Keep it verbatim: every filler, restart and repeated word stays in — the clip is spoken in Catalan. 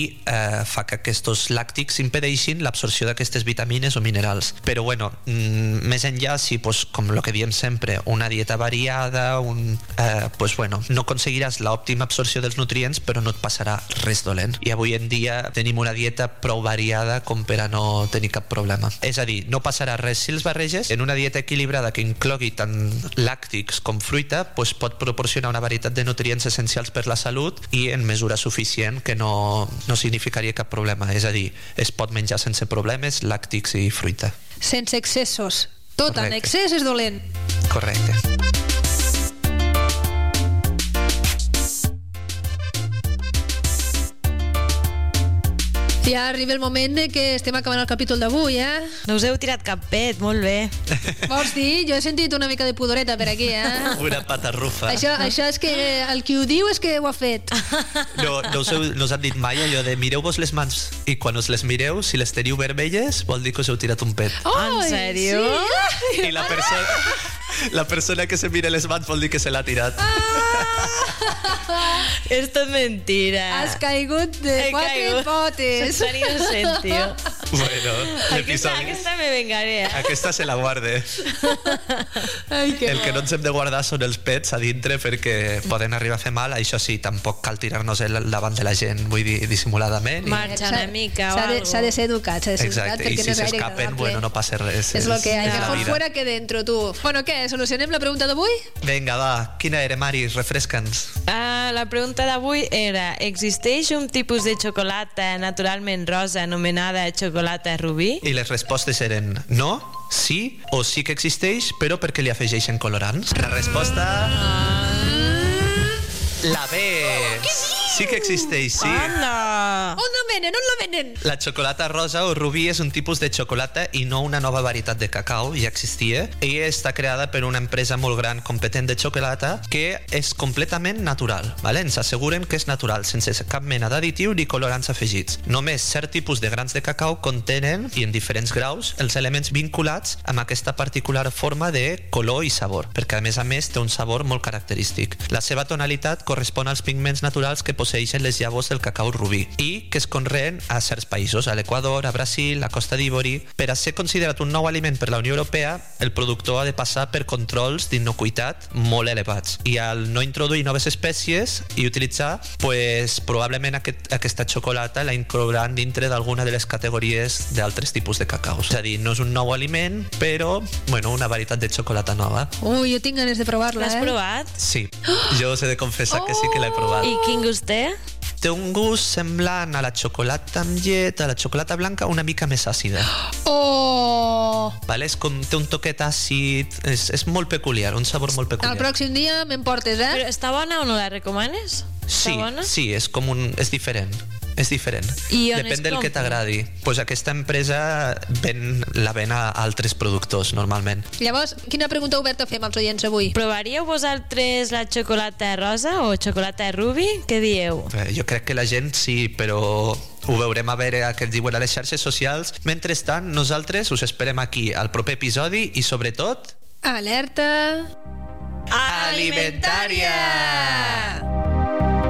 i eh, fa que aquests làctics impedeixin l'absorció d'aquestes vitamines o minerals. Però bueno, mm, més enllà, si pues, com el que diem sempre, una dieta variada, un, eh, pues bueno, no aconseguiràs l'òptima absorció dels nutrients, però no et passarà res dolent. I avui en dia tenim una dieta prou variada com per a no tenir cap problema. És a dir, no passarà res si els barreges. En una dieta equilibrada que inclogui tant làctics com fruita, pues pot proporcionar una varietat de nutrients essencials per la salut i en mesura suficient, que no, no significaria cap problema. És a dir, es pot menjar sense problemes làctics i fruita. Sense excessos. Tot Correcte. en excés és dolent. Correcte. Ja arriba el moment de que estem acabant el capítol d'avui, eh? No us heu tirat cap pet, molt bé. Vols dir? Jo he sentit una mica de pudoreta per aquí, eh? Una patarrufa. Això, això és que el qui ho diu és que ho ha fet. No, no, us heu, no us han dit mai allò de mireu-vos les mans i quan us les mireu, si les teniu vermelles, vol dir que us heu tirat un pet. Oh, En sèrio? Sí? I la persona, la persona que se mira les mans vol dir que se l'ha tirat. És tot mentira. Has caigut de He quatre caigut. potes. Sense inocent, tio. Bueno, Aquesta, l'episodi... aquesta me vengaré. Eh? Aquesta se la guarde. Ai, que El que no ens hem de guardar són els pets a dintre perquè poden arribar a fer mal. Això sí, tampoc cal tirar-nos davant de la gent, vull dir, dissimuladament. I... Marxa una mica o S'ha de, algo. s'ha de ser educat, s'ha de ser educat Exacte, i perquè si no és gaire s'escapen, agradable. bueno, no passa res. És lo que hay, és la mejor vida. fuera que dentro, tu. Bueno, què, solucionem la pregunta d'avui? Vinga, va, quina era, Mari? Refresca'ns. Ah, la pregunta d'avui era: existeix un tipus de xocolata naturalment rosa anomenada xocolata rubí? I les respostes eren no, sí o sí que existeix, però perquè li afegeixen colorants. La resposta... La B. Sí que existeix, sí. Anda! On la venen? On la venen? La xocolata rosa o rubí és un tipus de xocolata i no una nova varietat de cacau, ja existia, i està creada per una empresa molt gran competent de xocolata que és completament natural, ¿vale? Ens asseguren que és natural, sense cap mena d'additiu ni colorants afegits. Només cert tipus de grans de cacau contenen, i en diferents graus, els elements vinculats amb aquesta particular forma de color i sabor, perquè a més a més té un sabor molt característic. La seva tonalitat correspon als pigments naturals que posseeixen les llavors del cacau rubí i que es conreen a certs països, a l'Equador, a Brasil, a Costa d'Ivori. Per a ser considerat un nou aliment per la Unió Europea, el productor ha de passar per controls d'inocuïtat molt elevats. I al no introduir noves espècies i utilitzar, pues, probablement aquest, aquesta xocolata la inclouran dintre d'alguna de les categories d'altres tipus de cacaus. És a dir, no és un nou aliment, però, bueno, una varietat de xocolata nova. Ui, jo tinc ganes de provar-la, L'has eh? provat? Sí, jo us he de confessar que sí que l'he provat. I quin gust té? Té un gust semblant a la xocolata amb llet, a la xocolata blanca, una mica més àcida. Oh! Vale? És com, té un toquet àcid, és, és molt peculiar, un sabor molt El peculiar. pròxim dia me'n portes, eh? Però està bona o no la recomanes? Sí, Està bona? sí, és com un... és diferent. És diferent. I on Depèn es del que compra? t'agradi. Pues aquesta empresa ven, la ven a altres productors, normalment. Llavors, quina pregunta oberta fem als oients avui? Provaríeu vosaltres la xocolata rosa o xocolata rubi? Què dieu? Eh, Jo crec que la gent sí, però ho veurem a veure què ens diuen a les xarxes socials. Mentrestant, nosaltres us esperem aquí al proper episodi i, sobretot, Alerta! alimentària!